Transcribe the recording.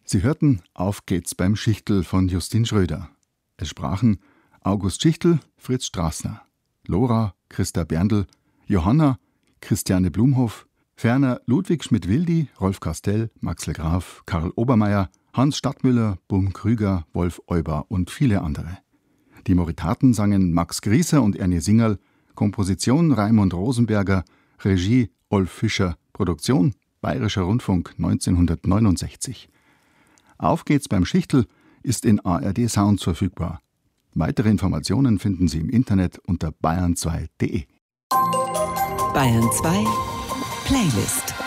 Sie hörten Auf geht's beim Schichtl von Justin Schröder. Es sprachen August Schichtl, Fritz Straßner, Lora, Christa Berndl, Johanna, Christiane Blumhoff, ferner Ludwig Schmidt-Wildi, Rolf Castell, Maxl Graf, Karl Obermeier, Hans Stadtmüller, Bum Krüger, Wolf Euber und viele andere. Die Moritaten sangen Max Grieser und Ernie Singerl, Komposition Raimund Rosenberger, Regie Olf Fischer, Produktion Bayerischer Rundfunk 1969. Auf geht's beim Schichtl ist in ARD Sounds verfügbar. Weitere Informationen finden Sie im Internet unter bayern2.de. Bayern 2 Playlist